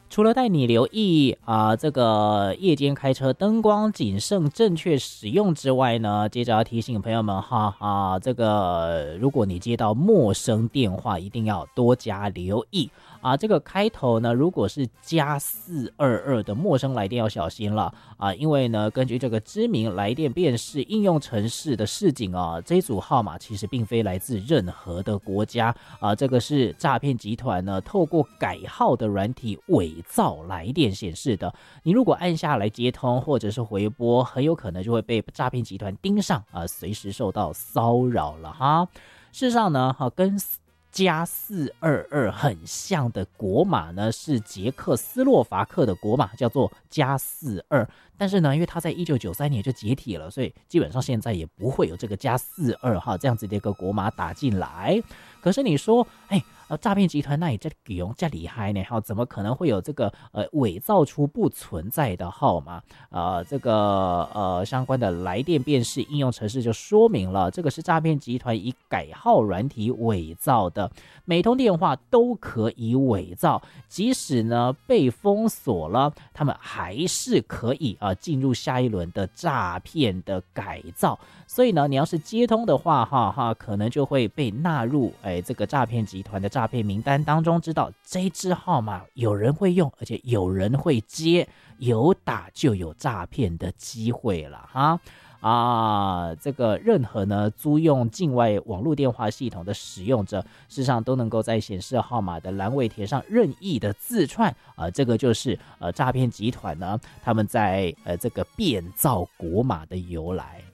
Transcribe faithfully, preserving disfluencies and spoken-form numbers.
除了带你留意啊、呃，这个夜间开车灯光谨慎正确使用之外呢，接着要提醒朋友们哈啊，这个如果你接到陌生电话，一定要多加留意啊。这个开头呢，如果是加四二二的陌生来电要小心了啊，因为呢，根据这个知名来电辨识应用程式的示警啊，这一组号码其实并非来自任何的国家啊，这个是诈骗集团呢透过改号的软体伪造来电显示的。你如果按下来接通或者是回拨，很有可能就会被诈骗集团盯上啊，随时受到骚扰了哈。事实上呢，跟加四二二很像的国码呢，是捷克斯洛伐克的国码，叫做加四二。但是呢，因为它在一九九三年就解体了，所以基本上现在也不会有这个加四二哈这样子的一个国码打进来。可是你说，哎，呃，诈骗集团那也这用这厉害呢？哈，怎么可能会有这个呃伪造出不存在的号码？呃，这个呃相关的来电辨识应用程式就说明了，这个是诈骗集团以改号软体伪造的，每通电话都可以伪造，即使呢被封锁了，他们还是可以啊、呃、进入下一轮的诈骗的改造。所以呢，你要是接通的话，哈哈，可能就会被纳入哎这个诈骗集团的诈骗名单当中，知道这支号码有人会用，而且有人会接，有打就有诈骗的机会了哈。啊，这个任何呢租用境外网络电话系统的使用者，事实上都能够在显示号码的栏位填上任意的字串啊、呃，这个就是呃诈骗集团呢他们在呃这个变造国码的由来。